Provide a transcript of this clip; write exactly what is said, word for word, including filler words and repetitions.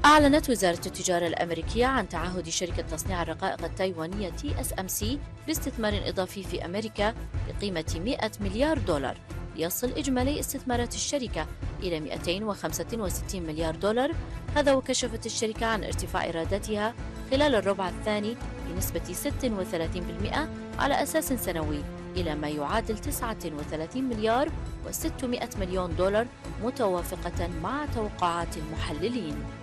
أعلنت وزارة التجارة الأمريكية عن تعهد شركة تصنيع الرقائق التايوانية تي إس إم سي باستثمار إضافي في أمريكا بقيمة مئة مليار دولار، ليصل إجمالي استثمارات الشركة إلى مئتين وخمسة وستين مليار دولار. هذا وكشفت الشركة عن ارتفاع إيراداتها خلال الربع الثاني بنسبة ستة وثلاثين بالمئة على أساس سنوي إلى ما يعادل تسعة وثلاثين مليار وستمئة مليون دولار، متوافقة مع توقعات المحللين.